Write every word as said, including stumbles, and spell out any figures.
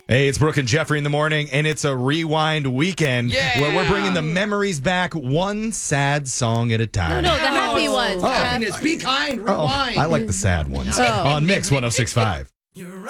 Hey, it's Brooke and Jeffrey in the morning, and it's a rewind weekend Yeah. where we're bringing the memories back one sad song at a time. No, no, the happy Oh, ones. happiness. Be kind. Oh, Rewind. I like the sad ones Oh. on Mix one oh six point five. You're